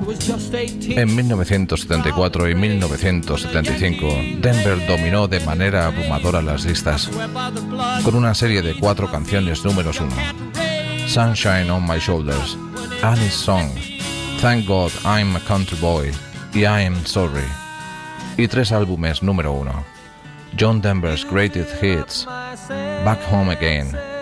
En 1974 y 1975, Denver dominó de manera abrumadora las listas, con una serie de 4 canciones números 1. Sunshine on My Shoulders, Annie's Song, Thank God I'm a Country Boy y I Am Sorry, y 3 álbumes número 1, John Denver's Greatest Hits, Back Home Again,